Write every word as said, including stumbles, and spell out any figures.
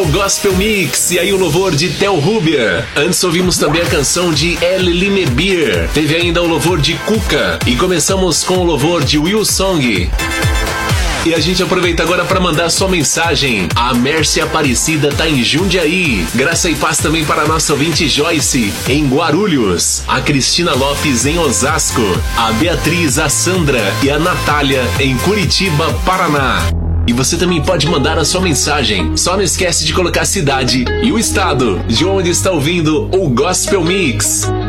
ao Gospel Mix, e aí o louvor de Theo Rubia. Antes ouvimos também a canção de El Limebir. Teve ainda o louvor de Cuca. E começamos com o louvor de Will Song. E a gente aproveita agora para mandar sua mensagem. A Mércia Aparecida tá em Jundiaí. Graça e paz também para a nossa ouvinte Joyce, em Guarulhos. A Cristina Lopes, em Osasco. A Beatriz, a Sandra e a Natália, em Curitiba, Paraná. E você também pode mandar a sua mensagem. Só não esquece de colocar a cidade e o estado de onde está ouvindo o Gospel Mix.